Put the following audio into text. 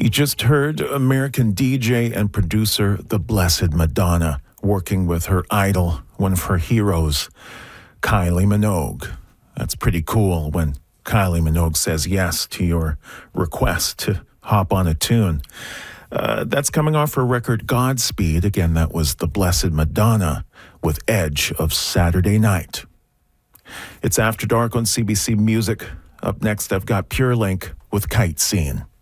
You just heard American DJ and producer The Blessed Madonna working with her idol, one of her heroes, Kylie Minogue. That's pretty cool when Kylie Minogue says yes to your request to hop on a tune. That's coming off her record Godspeed. Again, that was The Blessed Madonna with Edge of Saturday Night. It's After Dark on CBC Music. Up next, I've got Pure Link with Kite Scene.